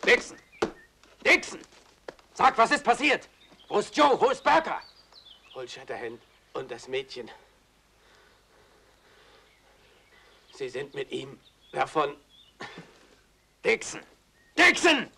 Dixon! Dixon! Sag, was ist passiert? Wo ist Joe? Wo ist Bertha? Hol Shatterhand und das Mädchen. Sie sind mit ihm davon. Dixon! Dixon!